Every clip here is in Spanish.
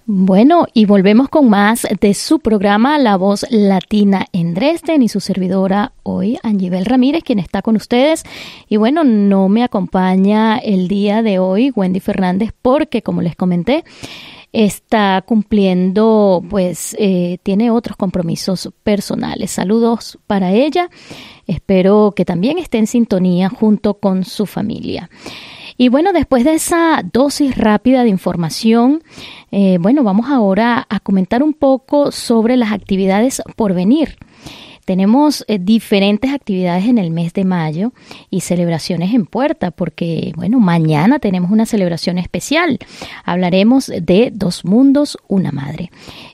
Bueno, y volvemos con más de su programa La Voz Latina en Dresden y su servidora hoy, Angibel Ramírez, quien está con ustedes. Y bueno, no me acompaña el día de hoy Wendy Fernández porque, como les comenté, está cumpliendo, tiene otros compromisos personales. Saludos para ella. Espero que también esté en sintonía junto con su familia. Y bueno, después de esa dosis rápida de información, vamos ahora a comentar un poco sobre las actividades por venir. Tenemos diferentes actividades en el mes de mayo y celebraciones en puerta porque, mañana tenemos una celebración especial. Hablaremos de Dos Mundos, Una Madre.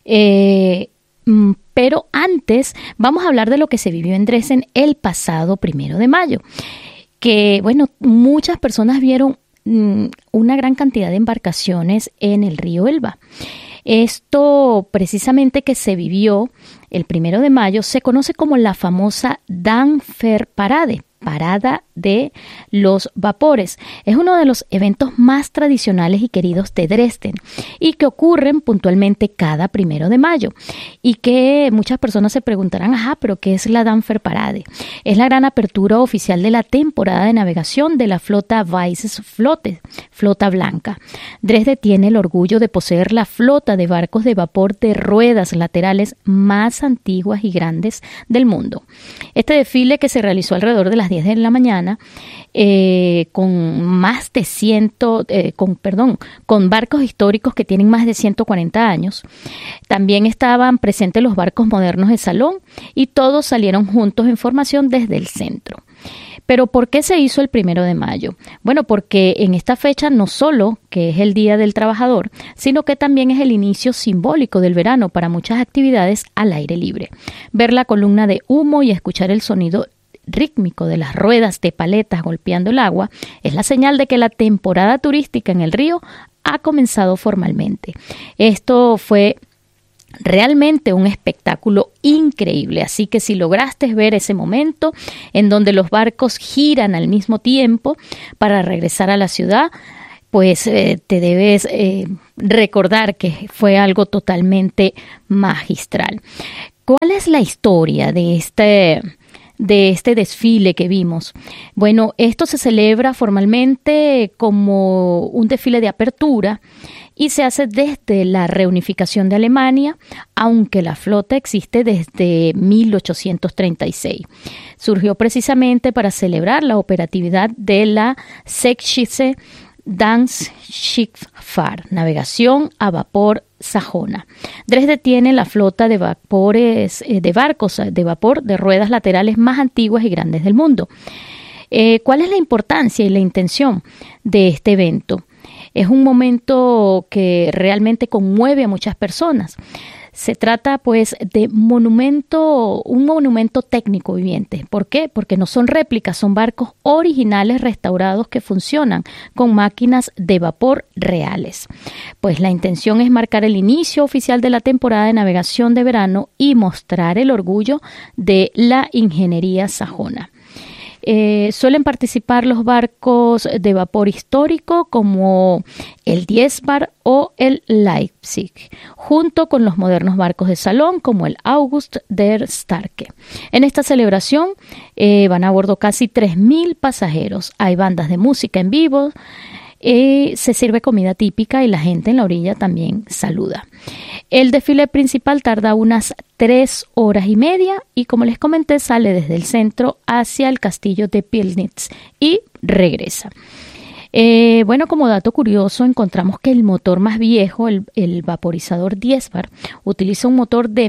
Pero antes vamos a hablar de lo que se vivió en Dresden el pasado 1 de mayo. Que, muchas personas vieron una gran cantidad de embarcaciones en el río Elba. Esto precisamente que se vivió el 1 de mayo se conoce como la famosa Dampferparade, parada de los vapores. Es uno de los eventos más tradicionales y queridos de Dresden y que ocurren puntualmente cada 1 de mayo y que muchas personas se preguntarán, ¿pero qué es la Dampferparade? Es la gran apertura oficial de la temporada de navegación de la flota Weißes Flotte, flota blanca. Dresden tiene el orgullo de poseer la flota de barcos de vapor de ruedas laterales más antiguas y grandes del mundo. Este desfile, que se realizó alrededor de las 10 de la mañana, con barcos históricos que tienen más de 140 años. También estaban presentes los barcos modernos de salón y todos salieron juntos en formación desde el centro. ¿Pero por qué se hizo el 1 de mayo? Bueno, porque en esta fecha no solo que es el Día del Trabajador, sino que también es el inicio simbólico del verano para muchas actividades al aire libre. Ver la columna de humo y escuchar el sonido rítmico de las ruedas de paletas golpeando el agua es la señal de que la temporada turística en el río ha comenzado formalmente. Esto fue realmente un espectáculo increíble, así que si lograste ver ese momento en donde los barcos giran al mismo tiempo para regresar a la ciudad, pues te debes recordar que fue algo totalmente magistral. ¿Cuál es la historia de este desfile que vimos? Bueno, esto se celebra formalmente como un desfile de apertura y se hace desde la reunificación de Alemania, aunque la flota existe desde 1836. Surgió precisamente para celebrar la operatividad de la Sächsische Dampfschifffahrt, navegación a vapor sajona. Dresden tiene la flota de barcos de vapor de ruedas laterales más antiguas y grandes del mundo. ¿Cuál es la importancia y la intención de este evento? Es un momento que realmente conmueve a muchas personas. Se trata de un monumento técnico viviente. ¿Por qué? Porque no son réplicas, son barcos originales restaurados que funcionan con máquinas de vapor reales. Pues la intención es marcar el inicio oficial de la temporada de navegación de verano y mostrar el orgullo de la ingeniería sajona. Suelen participar los barcos de vapor histórico como el Diesbach o el Leipzig, junto con los modernos barcos de salón como el August der Starke. En esta celebración van a bordo casi 3.000 pasajeros. Hay bandas de música en vivo, se sirve comida típica y la gente en la orilla también saluda. El desfile principal tarda unas 3 horas y media y, como les comenté, sale desde el centro hacia el castillo de Pillnitz y regresa. Como dato curioso, encontramos que el motor más viejo, el vaporizador Diesbach, utiliza un motor de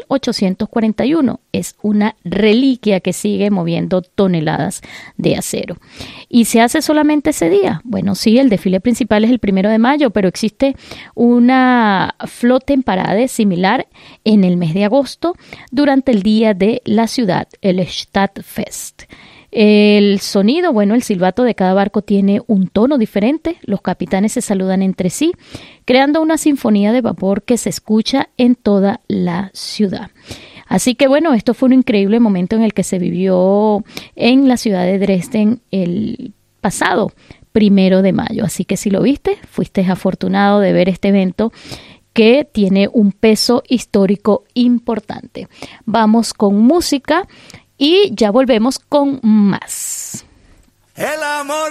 1841. Es una reliquia que sigue moviendo toneladas de acero. ¿Y se hace solamente ese día? Bueno, sí, el desfile principal es el 1 de mayo, pero existe una Flottenparade similar en el mes de agosto durante el día de la ciudad, el Stadtfest. El sonido, el silbato de cada barco tiene un tono diferente. Los capitanes se saludan entre sí, creando una sinfonía de vapor que se escucha en toda la ciudad. Así que esto fue un increíble momento en el que se vivió en la ciudad de Dresden el pasado 1 de mayo. Así que si lo viste, fuiste afortunado de ver este evento que tiene un peso histórico importante. Vamos con música y ya volvemos con más. El amor